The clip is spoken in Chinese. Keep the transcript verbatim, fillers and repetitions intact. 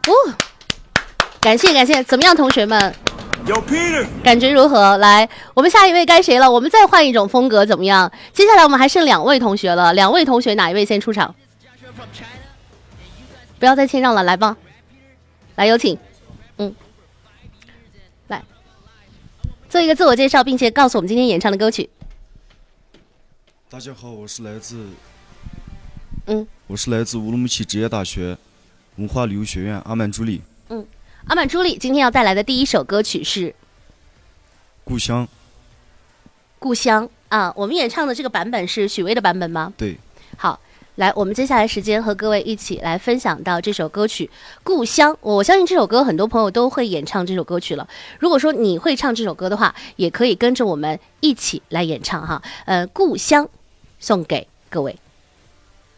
哦，感谢感谢，怎么样，同学们？ 有 Peter， 感觉如何？来，我们下一位该谁了？我们再换一种风格，怎么样？接下来我们还剩两位同学了，两位同学哪一位先出场？不要再谦让了，来吧，来有请，嗯，来做一个自我介绍，并且告诉我们今天演唱的歌曲。 大家好，我是来自， 嗯， 我是来自乌鲁木齐职业大学文化旅游学院阿曼朱莉。 嗯。阿曼朱莉今天要带来的第一首歌曲是《 故乡》。 故乡啊，我们演唱的这个版本是许巍的版本吗？ 对。 好，来，我们接下来时间和各位一起来分享到这首歌曲《故乡》。我相信这首歌很多朋友都会演唱这首歌曲了。如果说你会唱这首歌的话，也可以跟着我们一起来演唱哈。呃，《故乡》送给各位。